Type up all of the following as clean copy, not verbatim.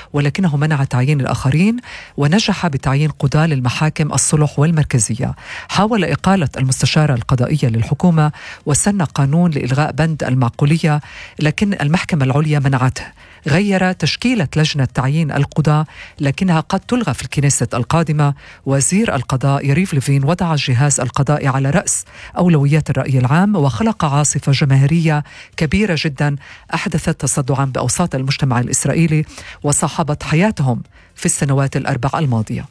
ولكنه منع تعيين الآخرين، ونجح بتعيين قضاة للمحاكم الصلح والمركزية. حاول إقالة المستشارة القضائية للحكومة وسن قانون لإلغاء بند المعقولية، لكن المحكمة العليا منعته. غير تشكيلة لجنة تعيين القضاة، لكنها قد تلغى في الكنيسة القادمة. وزير القضاء يريف ليفين وضع الجهاز القضائي على رأس أولويات الرأي العام، وخلق عاصفة جماهيرية كبيرة جدا أحدثت تصدعا بأوساط المجتمع الإسرائيلي وصاحبت حياتهم في السنوات الأربع الماضية.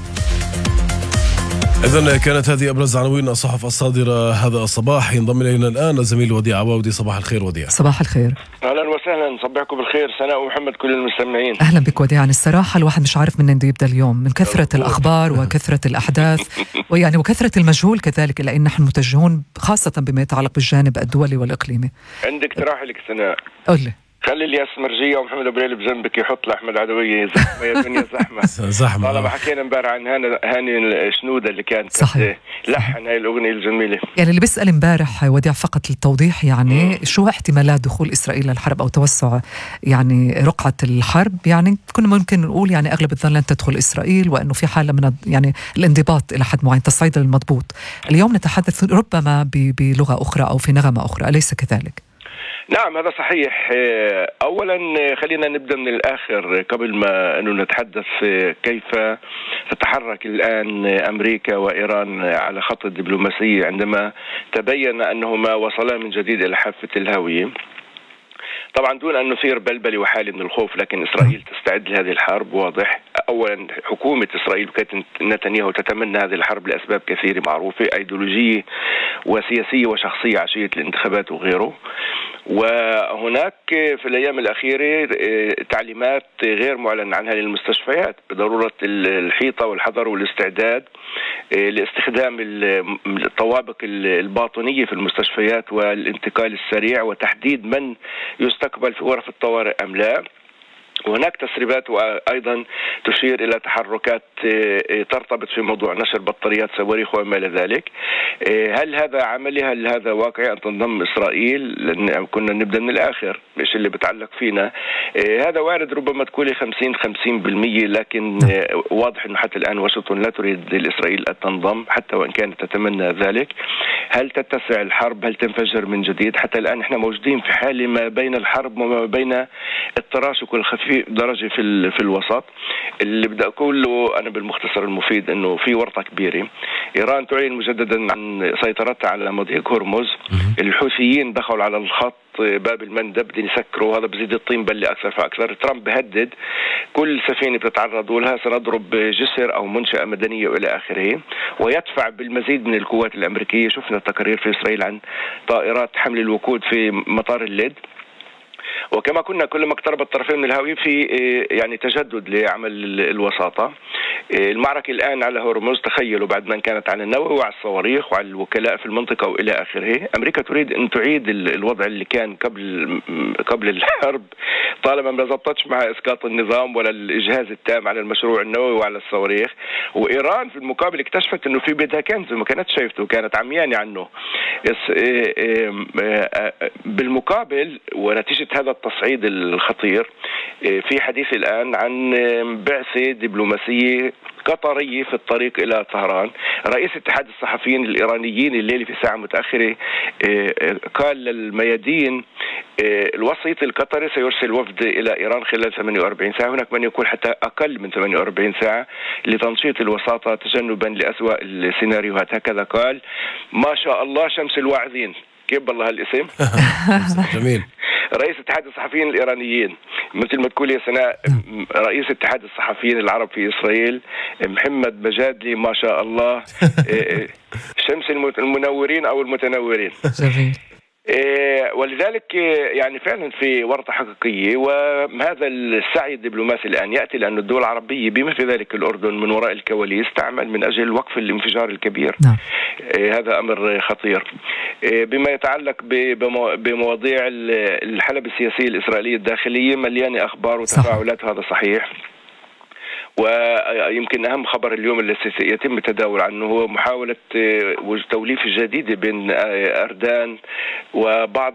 إذن كانت هذه أبرز عناوين الصحف الصادرة هذا الصباح. ينضم إلينا الآن الزميل وديع عواودي. صباح الخير وديع. صباح الخير. أهلا وسهلا، صبحكم بالخير سناء ومحمد كل المستمعين. أهلا بك وديع. الصراحة الواحد مش عارف من يبدأ اليوم من كثرة الأخبار وكثرة الأحداث ويعني وكثرة المجهول كذلك، لأن نحن متجهون خاصة بما يتعلق بالجانب الدولي والإقليمي. عندك اقتراح لك سناء؟ قل لي. خلي الياس مرجية ومحمد أبريل بجنبك يحط لأحمد عدوية. زحمة يا دنيا زحمة. زحمة. طالما حكينا امبارح عن هاني الشنودة اللي كانت لحن هاي الأغنية الجميلة. يعني اللي بيسأل امبارح وديع فقط للتوضيح، يعني شو احتمالات دخول إسرائيل للحرب أو توسع يعني رقعة الحرب؟ يعني كنا ممكن نقول يعني أغلب الظن لن تدخل إسرائيل، وأنه في حالة من يعني الانضباط إلى حد معين، تصعيد المضبوط. اليوم نتحدث ربما بلغة أخرى أو في نغمة أخرى، أليس كذلك؟ نعم هذا صحيح. أولا خلينا نبدأ من الآخر قبل ما أنه نتحدث كيف تتحرك الآن أمريكا وإيران على خط الدبلوماسية عندما تبين أنهما وصلا من جديد إلى حافة الهاوية. طبعا دون أن نثير بلبلة وحالة من الخوف، لكن إسرائيل تستعد لهذه الحرب واضح. أولا حكومة إسرائيل وكانت نتنياهو تتمنى هذه الحرب لأسباب كثيرة معروفة، أيديولوجية وسياسية وشخصية عشية الانتخابات وغيره. وهناك في الأيام الأخيرة تعليمات غير معلن عنها للمستشفيات بضرورة الحيطة والحذر والاستعداد لاستخدام الطوابق الباطنية في المستشفيات والانتقال السريع وتحديد من يستقبل في غرف الطوارئ أم لا. وهناك تسريبات أيضا تشير إلى تحركات ترتبط في موضوع نشر بطاريات صواريخ وما إلى ذلك. هل هذا عملي؟ هل هذا واقعي أن تنضم إسرائيل؟ لأن كنا نبدأ من الآخر مش اللي بتعلق فينا. هذا وارد ربما تكون 50-50%، لكن واضح أنه حتى الآن واشنطن لا تريد لإسرائيل أن تنضم حتى وإن كانت تتمنى ذلك. هل تتسع الحرب؟ هل تنفجر من جديد؟ حتى الآن احنا موجودين في حالة ما بين الحرب وما بين التراشق الخفيف درجة في الوسط. اللي بدي أقوله أنا بالمختصر المفيد أنه في ورطة كبيرة. إيران تعلن مجددا عن سيطرتها على مضيق هرمز. الحوثيين دخلوا على الخط باب المندب بدهم يسكروا، هذا بزيد الطين بلي أكثر فأكثر. ترامب بهدد كل سفينة بتتعرض لها سنضرب جسر أو منشأة مدنية وإلى آخره، ويدفع بالمزيد من القوات الأمريكية. شفنا تقارير في إسرائيل عن طائرات حمل الوقود في مطار الليد. وكما كنا كلما اقترب الطرفين من الهاوية في يعني تجدد لعمل الوساطة. المعركة الآن على هرمز تخيلوا بعد ما كانت على النووي وعلى الصواريخ وعلى الوكلاء في المنطقة وإلى آخره. أمريكا تريد أن تعيد الوضع اللي كان قبل الحرب، طالما ما زبطتش مع إسقاط النظام ولا الإجهاز التام على المشروع النووي وعلى الصواريخ. وإيران في المقابل اكتشفت أنه في بيدها كنز ما كانت شايفته، كانت عميانة عنه. بالمقابل ونتيجة هذا التصعيد الخطير في حديث الآن عن بعثة دبلوماسية قطرية في الطريق إلى طهران. رئيس اتحاد الصحفيين الإيرانيين الليلة في ساعة متأخرة قال للميادين الوسيط القطري سيرسل وفد إلى إيران خلال 48 ساعة. هناك من يقول حتى أقل من 48 ساعة لتنشيط الوساطة تجنبا لأسوأ السيناريوهات. هكذا قال. ما شاء الله شمس الواعظين، كيف بالله هالاسم. جميل. رئيس اتحاد الصحفيين الإيرانيين، مثل ما تقول يا سناء رئيس اتحاد الصحفيين العرب في إسرائيل محمد مجادلي، ما شاء الله شمس المنورين أو المتنورين. ولذلك يعني فعلا في ورطة حقيقية. وهذا السعي الدبلوماسي الآن يأتي لأن الدول العربية بما في ذلك الأردن من وراء الكواليس تعمل من أجل وقف الانفجار الكبير. هذا أمر خطير. بما يتعلق بمواضيع الحلبة السياسية الإسرائيلية الداخلية مليانة أخبار وتفاعلات، هذا صحيح. ويمكن أهم خبر اليوم اللي يتم التداول عنه هو محاولة توليف جديدة بين أردان وبعض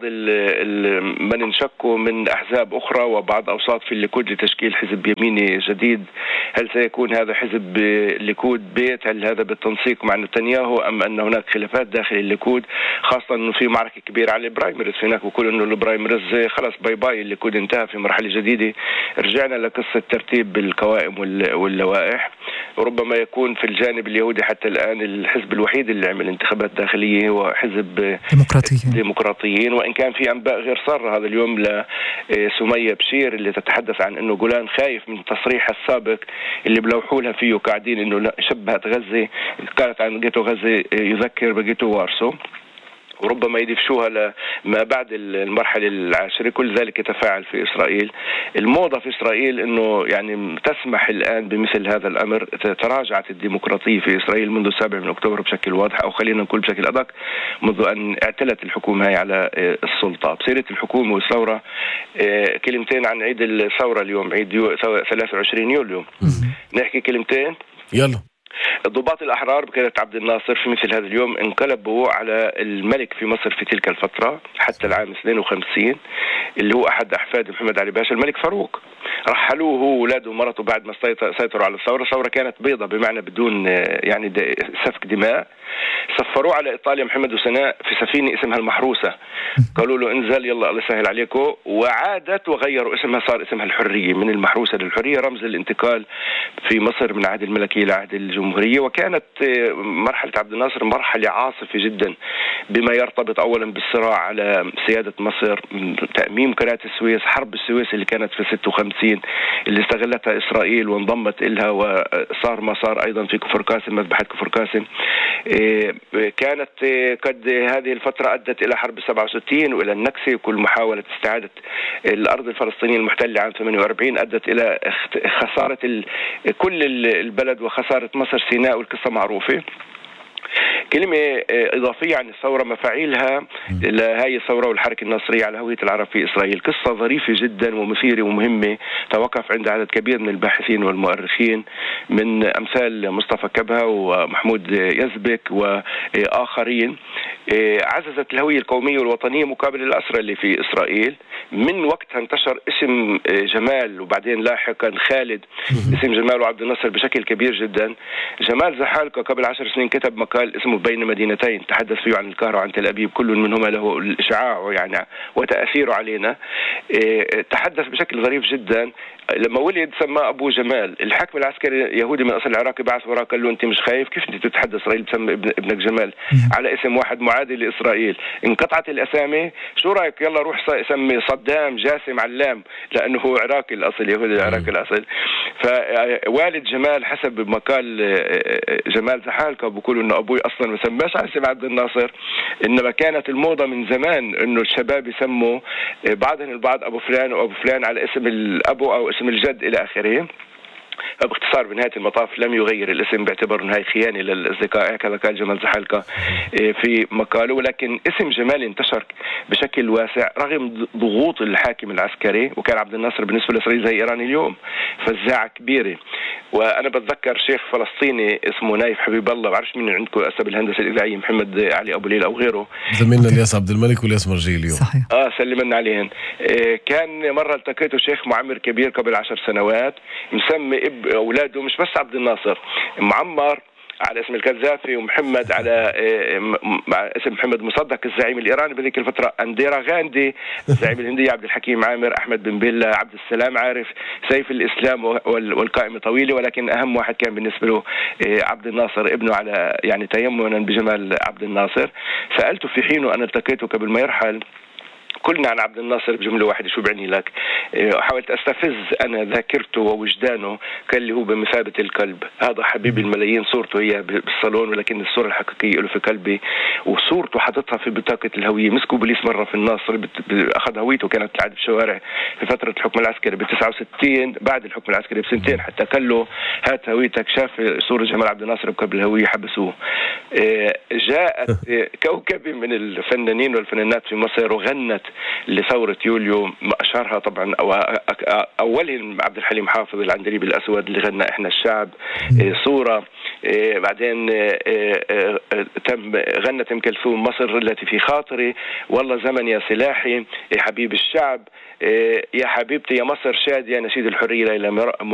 من انشقوا من أحزاب أخرى وبعض أوساط في الليكود لتشكيل حزب يميني جديد. هل سيكون هذا حزب ليكود بيت؟ هل هذا بالتنسيق مع نتنياهو أم أن هناك خلافات داخل الليكود، خاصة أنه في معركة كبيرة على البرايمريز هناك، وكل أنه البرايمريز خلاص باي باي، الليكود انتهى في مرحلة جديدة. رجعنا لقصة ترتيب القوائم واللوائح. وربما يكون في الجانب اليهودي حتى الآن الحزب الوحيد اللي عمل انتخابات داخلية هو حزب ديمقراطيين، وإن كان في أنباء غير سارة هذا اليوم لسمية بشير اللي تتحدث عن أنه جولان خايف من تصريح السابق اللي بلوحوا لها فيه قاعدين أنه شبهت غزة، قالت عن جيتو غزة يذكر بجيتو وارسو، وربما يدفشوها لما بعد المرحلة العاشرة. كل ذلك يتفاعل في إسرائيل. الموضة في إسرائيل أنه يعني تسمح الآن بمثل هذا الأمر. تراجعت الديمقراطية في إسرائيل منذ 7 أكتوبر بشكل واضح، أو خلينا نقول بشكل أدق منذ أن اعتلت الحكومة هاي على السلطة. بسيرة الحكومة والثورة، كلمتين عن عيد الثورة اليوم، عيد 23 يوليو. نحكي كلمتين. يلا. الضباط الأحرار بقيادة عبد الناصر في مثل هذا اليوم انقلبوا على الملك في مصر في تلك الفترة حتى العام 52 اللي هو أحد أحفاد محمد علي باشا، الملك فاروق. رحلوه هو وولاده ومرته بعد ما سيطروا على الثورة. الثورة كانت بيضة بمعنى بدون يعني سفك دماء. سفروه على إيطاليا محمد وسناء في سفينة اسمها المحروسة، قالوا له انزل يلا الله يسهل عليكم، وعادت وغيروا اسمها، صار اسمها الحرية، من المحروسة للحرية، رمز الانتقال في مصر من عهد الملكية لعهد الجمهورية. وكانت مرحلة عبد الناصر مرحلة عاصفة جدا بما يرتبط أولا بالصراع على سيادة مصر، تأميم قناة السويس، حرب السويس اللي كانت في 56 اللي استغلتها إسرائيل وانضمت إلها، وصار ما صار أيضا في كفر قاسم، مذبحة كفر قاسم. كانت قد هذه الفترة أدت إلى حرب 67 وإلى النكسة، وكل محاولة استعادة الأرض الفلسطينية المحتلة عام 48 أدت إلى خسارة كل البلد وخسارة مصر سيناء، والقصة معروفة. كلمة إضافية عن الثورة، مفاعيلها لهذه الثورة والحركة الناصرية على هوية العرب في إسرائيل. قصة ظريفة جدا ومثيرة ومهمة توقف عند عدد كبير من الباحثين والمؤرخين من أمثال مصطفى كبهة ومحمود يزبك وآخرين. عززت الهوية القومية والوطنية مقابل الأسرى اللي في إسرائيل. من وقتها انتشر اسم جمال وبعدين لاحقا خالد، اسم جمال وعبد الناصر بشكل كبير جدا. جمال زحالقة قبل 10 سنين كتب مقال اسمه بين مدينتين، تحدث فيه عن القاهرة وعن تل أبيب، كل منهما له الإشعاع يعني وتأثيره علينا. تحدث بشكل ظريف جدا. لما ولد سماه أبو جمال. الحاكم العسكري يهودي من أصل عراقي بعث وراه قال له أنت مش خايف؟ كيف أنت تتحدث إسرائيل بسمي ابنك جمال على اسم واحد معادي لإسرائيل؟ انقطعت الأسامي، شو رأيك يلا روح سمي صدام جاسم علام، لأنه هو عراقي الأصل، يهودي عراقي الأصل. فوالد جمال حسب مقال جمال زحالقة بيقول إنه أبوي أصلا ما سماش على اسم عبد الناصر، إنما كانت الموضة من زمان إنه الشباب يسموا بعضهم البعض أبو فلان وأبو فلان على اسم الأبو أو اسم الجد إلى آخره. باختصار بنهاية المطاف لم يغير الاسم باعتبار أنه هي خيانة للأصدقاء، هكذا قال جمال زحالقة في مقاله. ولكن اسم جمال انتشر بشكل واسع رغم ضغوط الحاكم العسكري، وكان عبد الناصر بالنسبة لإسرائيل زي إيران اليوم، فزاعة كبيرة. وأنا بتذكر شيخ فلسطيني اسمه نايف حبيب الله، بعرفش مين عندكم أسب الهندسة الإذاعية، محمد علي أبو ليل أو غيره، زميلنا الياس عبد الملك والياس مرجي اليوم. صحيح. سلمنا عليهن. كان مرة التقيته شيخ معمر كبير قبل 10 سنوات، مسمي أولاده مش بس عبد الناصر، معمر على اسم القذافي، ومحمد على اسم محمد مصدق الزعيم الإيراني بذيك الفترة، أنديرا غاندي الزعيم الهندي، عبد الحكيم عامر، أحمد بن بيلا، عبد السلام عارف، سيف الإسلام والقائمة طويلة. ولكن أهم واحد كان بالنسبة له عبد الناصر ابنه، على يعني تيمنا بجمال عبد الناصر. سألته في حينه أنا التقيته قبل ما يرحل، قلنا عن عبد الناصر بجملة واحدة شو بعني لك. حاولت أستفز أنا ذاكرته ووجدانه، قال لي هو بمثابة الكلب، هذا حبيب الملايين، صورته هي بالصالون ولكن الصورة الحقيقية له في قلبي، وصورته حطتها في بطاقة الهوية. مسكوا بوليس مرة في الناصر أخذ هويته، كانت تعد في الشوارع في فترة الحكم العسكري ب69 بعد الحكم العسكري بسنتين، حتى قال له هات هويتك، شاف صورة جمال عبد الناصر بقبل الهوية حبسوه. جاءت كوكبة من الفنانين والفنانات في مصر وغنت لثورة يوليو، أشارها طبعا أولهم عبد الحليم حافظ العندليب الأسود اللي غنى إحنا الشعب صورة. بعدين غنت أم كلثوم مصر التي في خاطري، والله زمن يا سلاحي، يا حبيب الشعب، يا حبيبتي يا مصر شادية، نشيد الحرية إلى